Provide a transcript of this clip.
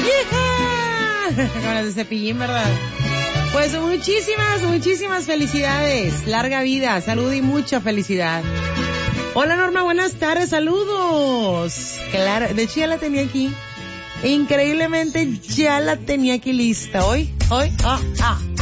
¡Yeah! Con las de Cepillín, ¿verdad? Pues muchísimas felicidades. Larga vida, salud y mucha felicidad. Hola Norma, buenas tardes, saludos. Claro, de hecho ya la tenía aquí. Increíblemente ya la tenía aquí lista. Hoy.